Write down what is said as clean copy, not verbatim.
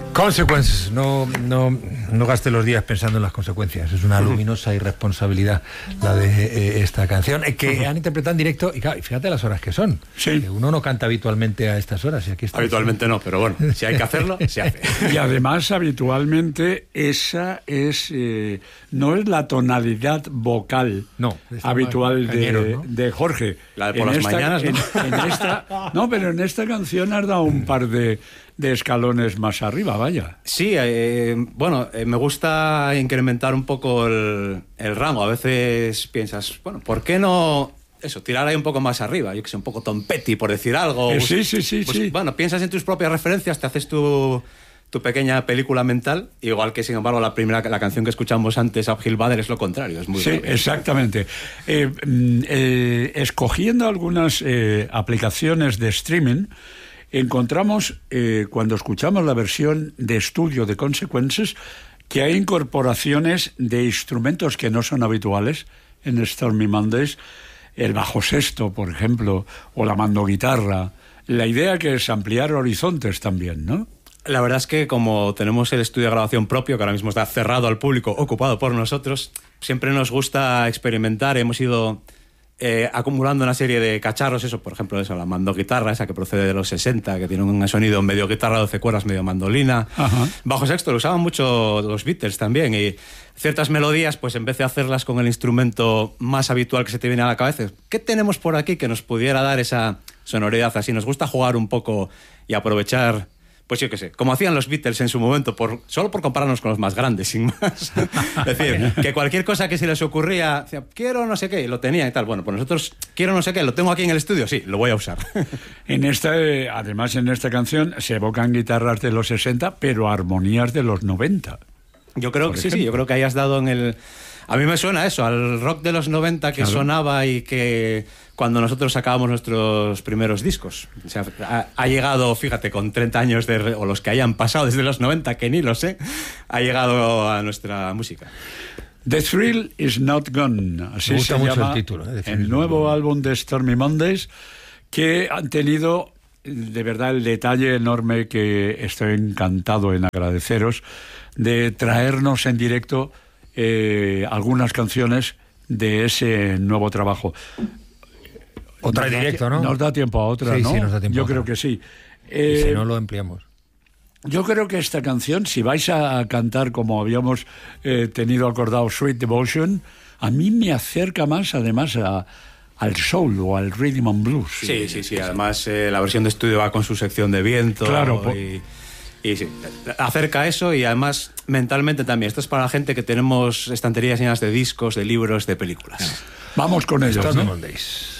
Consequences, no gaste los días pensando en las consecuencias. Es una luminosa irresponsabilidad la de esta canción, que han interpretado en directo, y claro, fíjate las horas que son. Sí. Uno no canta habitualmente a estas horas. Y aquí está. Habitualmente no, pero bueno, si hay que hacerlo, se hace. Y además, habitualmente, esa es no es la tonalidad vocal habitual de Jorge. La de por las mañanas, ¿no? Pero en esta canción has dado un par de escalones más arriba, vaya. Sí, me gusta incrementar un poco el rango. A veces piensas, bueno, ¿por qué no tirar ahí un poco más arriba? Yo que sé, un poco Tom Petty, por decir algo. Sí. Bueno, piensas en tus propias referencias, te haces tu pequeña película mental, igual que, sin embargo, la canción que escuchamos antes, Uphill Battle, es lo contrario, es muy sí, grave. Exactamente. Escogiendo algunas aplicaciones de streaming, encontramos, cuando escuchamos la versión de estudio de Consequences, que hay incorporaciones de instrumentos que no son habituales en Stormy Mondays, el bajo sexto, por ejemplo, o la mandoguitarra. La idea que es ampliar horizontes también, ¿no? La verdad es que como tenemos el estudio de grabación propio, que ahora mismo está cerrado al público, ocupado por nosotros, siempre nos gusta experimentar. Hemos ido acumulando una serie de cacharros, por ejemplo, la mandoguitarra, esa que procede de los 60, que tiene un sonido medio guitarra, 12 cuerdas, medio mandolina. Ajá. Bajo sexto lo usaban mucho los Beatles también, y ciertas melodías, pues en vez de hacerlas con el instrumento más habitual que se te viene a la cabeza, ¿qué tenemos por aquí que nos pudiera dar esa sonoridad así? Nos gusta jugar un poco y aprovechar, pues yo qué sé, como hacían los Beatles en su momento, solo por compararnos con los más grandes, sin más. Es decir, que cualquier cosa que se les ocurría, decía, quiero no sé qué, lo tenía y tal. Bueno, pues nosotros, quiero no sé qué, lo tengo aquí en el estudio, sí, lo voy a usar. Además, en esta canción se evocan guitarras de los 60, pero armonías de los 90. Yo creo que sí, yo creo que ahí has dado en el... A mí me suena eso, al rock de los 90 que sonaba y que cuando nosotros sacábamos nuestros primeros discos. O sea, ha llegado, fíjate, con 30 años o los que hayan pasado desde los 90, que ni lo sé, ha llegado a nuestra música. The Thrill is Not Gone, así se llama el título, el nuevo álbum de Stormy Mondays, que han tenido de verdad el detalle enorme, que estoy encantado en agradeceros, de traernos en directo algunas canciones de ese nuevo trabajo. Otra en directo, ¿no? Nos da tiempo a otra, ¿no? Sí, nos da tiempo. Yo creo que sí. Y si no, lo empleamos. Yo creo que esta canción, si vais a cantar como habíamos tenido acordado, Sweet Devotion, a mí me acerca más, además, al soul o al rhythm and blues. Sí. Además, la versión de estudio va con su sección de viento. Claro. Y sí, acerca eso, y además mentalmente también. Esto es para la gente que tenemos estanterías llenas de discos, de libros, de películas. Vamos con ellos, ¿no? Mondays.